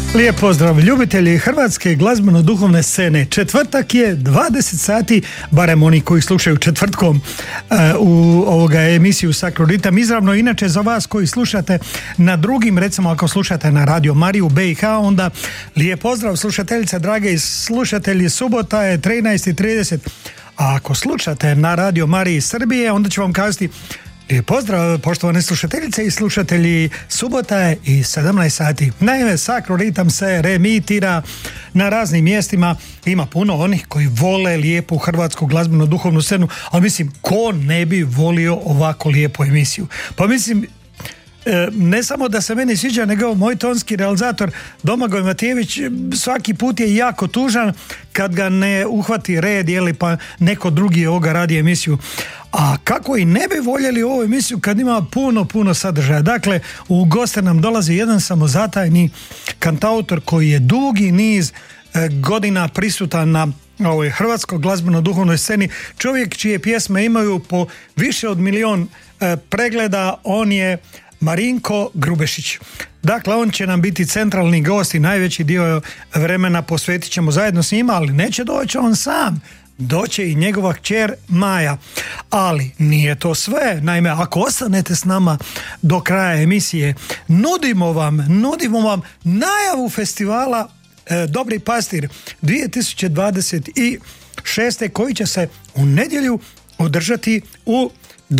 Lijep pozdrav ljubitelji hrvatske glazbeno-duhovne scene. Četvrtak je 20 sati, barem oni koji slušaju četvrtkom u ovoga emisiju Sacro Ritam izravno. Inače za vas koji slušate na drugim, recimo ako slušate na Radio Mariju BiH, onda lijep pozdrav slušateljice drage i slušatelji, subota je 13:30. A ako slušate na Radio Mariji Srbije, onda ću vam kazati lijep pozdrav poštovane slušateljice i slušatelji, subota je i 17 sati. Naime, Sacro Ritam se reemitira na raznim mjestima. Ima puno onih koji vole lijepu hrvatsku glazbenu duhovnu scenu, ali mislim, ko ne bi volio ovako lijepu emisiju? Pa mislim, ne samo da se meni sviđa, nego moj tonski realizator Domagoj Matijević svaki put je jako tužan kad ga ne uhvati red, jeli pa neko drugi ovoga radi emisiju. A kako i ne bi voljeli ovu emisiju kad ima puno sadržaja. Dakle, u goste nam dolazi jedan samozatajni kantautor koji je dugi niz godina prisutan na ovoj hrvatskoj glazbeno-duhovnoj sceni. Čovjek čije pjesme imaju po više od 1 000 000 pregleda, on je Marinko Grubešić. Dakle, on će nam biti centralni gost i najveći dio vremena posvetit ćemo zajedno s njima, ali neće doći on sam. Doće i njegova kćer Maja. Ali nije to sve. Naime, ako ostanete s nama do kraja emisije, nudimo vam najavu festivala Dobri pastir 2026. koji će se u nedjelju održati u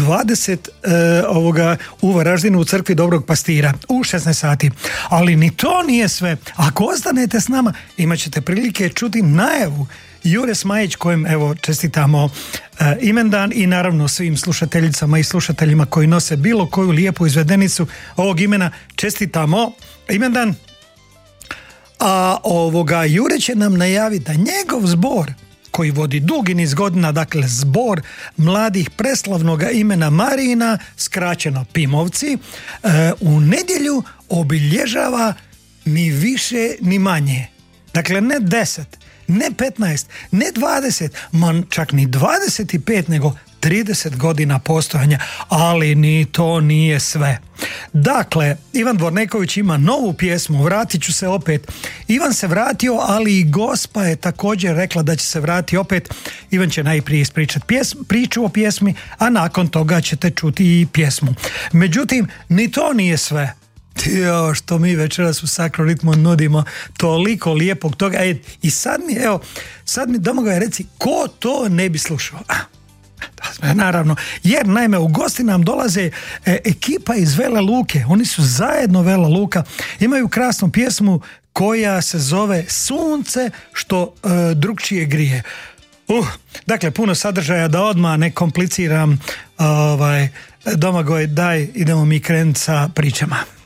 20 u Varaždinu u crkvi Dobrog pastira u 16 sati. Ali ni to nije sve. Ako ostanete s nama, imat ćete prilike čuti najavu Jure Smajić, kojem evo čestitamo imendan, i naravno svim slušateljicama i slušateljima koji nose bilo koju lijepu izvedenicu ovog imena čestitamo imendan. A Jure će nam najaviti da njegov zbor koji vodi dugi niz godina, dakle zbor mladih preslavnoga imena Marina, skraćeno Pimovci, u nedjelju obilježava ni više ni manje. Dakle, ne 10, ne 15, ne 20, čak ni 25, nego 30 godina postojanja, ali ni to nije sve. Dakle, Ivan Dvorneković ima novu pjesmu, vratit ću se opet. Ivan se vratio, ali i Gospa je također rekla da će se vratiti opet. Ivan će najprije ispričati priču o pjesmi, a nakon toga ćete čuti i pjesmu. Međutim, ni to nije sve. Što mi večeras u Sacro Ritmu nudimo toliko lijepog toga. I sad mi Domagoj reci, ko to ne bi slušao? Naravno, jer naime u gosti nam dolaze ekipa iz Vela Luke. Oni su zajedno Vela Luka, imaju krasnu pjesmu koja se zove Sunce što drugčije grije. Dakle, puno sadržaja, da odmah ne kompliciram. Domagoj, daj, idemo mi krenuti sa pričama.